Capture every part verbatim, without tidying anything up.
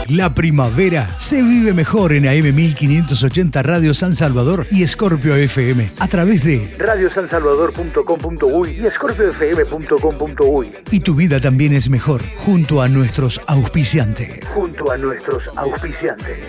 La primavera se vive mejor en A M mil quinientos ochenta Radio San Salvador y Scorpio F M a través de radio san salvador punto com punto uy y scorpio f m punto com punto uy. Y tu vida también es mejor junto a nuestros auspiciantes. Junto a nuestros auspiciantes.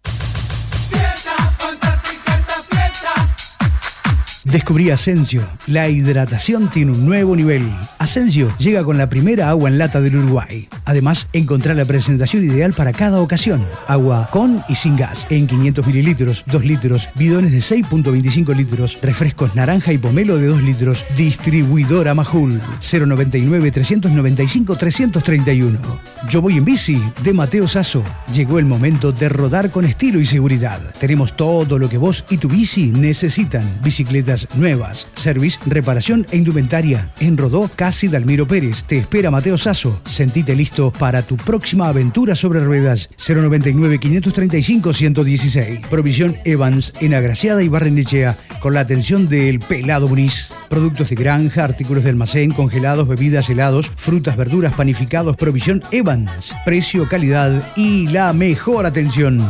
Descubrí Asensio. La hidratación tiene un nuevo nivel. Asensio llega con la primera agua en lata del Uruguay. Además, encontrá la presentación ideal para cada ocasión. Agua con y sin gas en quinientos mililitros, dos litros, bidones de seis punto veinticinco litros, refrescos naranja y pomelo de dos litros. Distribuidora Majul. cero noventa y nueve, trescientos noventa y cinco, trescientos treinta y uno. Yo voy en bici de Mateo Sasso. Llegó el momento de rodar con estilo y seguridad. Tenemos todo lo que vos y tu bici necesitan. Bicicletas nuevas, service, reparación e indumentaria. En Rodó, Casi Dalmiro Pérez. Te espera Mateo Sasso. Sentite listo para tu próxima aventura sobre ruedas. cero noventa y nueve, quinientos treinta y cinco, ciento dieciséis. Provisión Evans en Agraciada y Barrenechea con la atención del Pelado Muniz. Productos de granja, artículos de almacén, congelados, bebidas, helados, frutas, verduras, panificados. Provisión Evans. Precio, calidad y la mejor atención.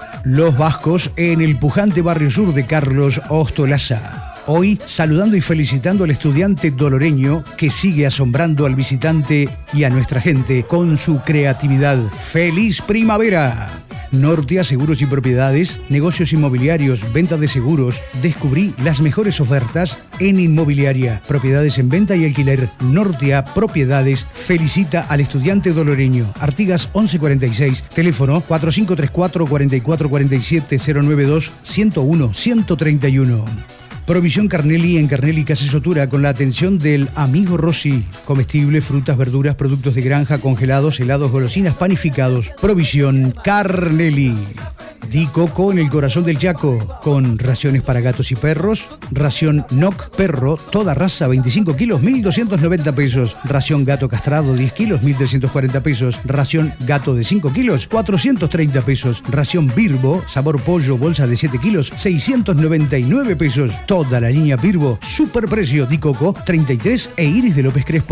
Los Vascos en el pujante barrio sur de Carlos Ostolaza. Hoy saludando y felicitando al estudiante doloreño que sigue asombrando al visitante y a nuestra gente con su creatividad. ¡Feliz primavera! Nortia Seguros y Propiedades, negocios inmobiliarios, venta de seguros. Descubrí las mejores ofertas en inmobiliaria, propiedades en venta y alquiler. Nortia Propiedades felicita al estudiante doloreño. Artigas once cuarenta y seis, teléfono cuatro cinco tres cuatro, cuatro cuatro cuatro siete, cero nueve dos, ciento uno, ciento treinta y uno. Provisión Carnelli en Carnelli Casa y Sotura con la atención del amigo Rossi. Comestibles, frutas, verduras, productos de granja, congelados, helados, golosinas, panificados. Provisión Carnelli. Di Coco en el corazón del Chaco con raciones para gatos y perros. Ración N O C Perro, toda raza, veinticinco kilos, mil doscientos noventa pesos. Ración Gato Castrado, diez kilos, mil trescientos cuarenta pesos. Ración Gato de cinco kilos, cuatrocientos treinta pesos. Ración Birbo, sabor pollo, bolsa de siete kilos, seiscientos noventa y nueve pesos. Toda la línea Birbo, super precio. Di Coco, treinta y tres e Iris de López Crespo.